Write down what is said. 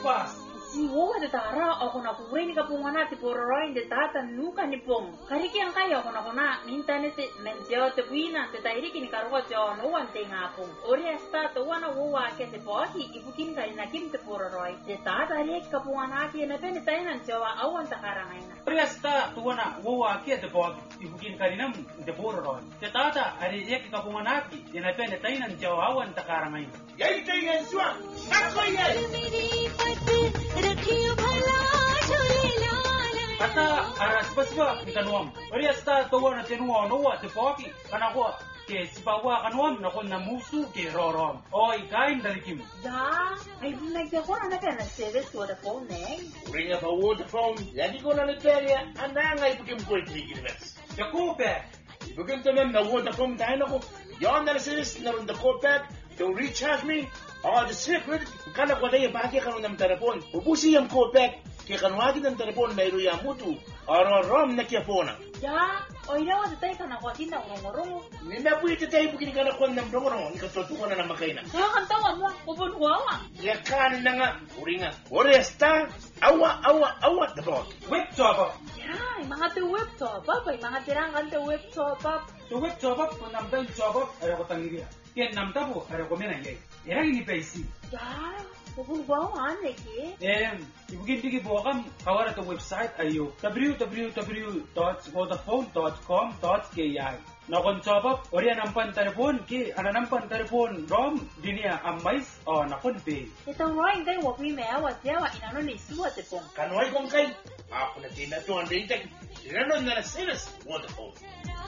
fast. Si wowa de tara ako na kuwini ka pungana ti pororoy de tata nuka ni pong. Kariki ang kaya ako na kuna minta ni te menteo te buina te tairi kini karuwa te ono wan te ngapong. Ori asta to wana wowa ke te pohi ibukin kari na kim te pororoy. De tata ri ka pungana ki na pene tainan jawa awan ta karangaina. Ori asta to wana wowa ke te pohi ibukin kari nam te pororoy. Te tata ari ri ka punganaki na pene tainan jawa awan ta karangaina. Yai tainan suwa. Nakoi Kata aras basba kanuam. Ori asta to wana tenua noa te poki kana ko ke sipawa kanuam na kon na musu ke rorom. Oi kain dari kim. Ja, ay nagdako na kana service for the phone eh. Ringa pa water phone. Lagi ko na nagkaya ananga ipukim ko itigilves. Ya kope. Ipukim tanan na water phone tayo na ko. Yon na service na rin the kope. Don't recharge me. The secret. Kana ko dai ba ke kanu nam telefon. Ubusi yung kope. Kaya kanwagi ng telepon na iruya mutu, rom na kia pona. Ja, o ina wa tay kana ko tinda ngorong. Nina po ito tayo bukini ka na kwan ng brongorong, ikatotukan na makaina. Kaya kantawan mo, kupon huwawa. Ya kanin na nga, uri nga. Oresta, awa, dabot. Web top. Ya, mga te web top up, ay mga tirangan te web top up. So web top up ko namdan top up ay ko tangiria. Yan namda po ay ko menangay. Era ini paisi. Ja, kupon huwawa neki. Ibugin digi buakam kawara to website ayo www.vodafone.com.ki. Nakon top up ori nampan telepon ki nampan telepon rom dinia amais nakon pay. Itong roing day wa primea wa tiawa inano ni suwa te pong. Kanoy kong kay, ako na tinatuan dito. Tinanon na na sinas, Vodafone.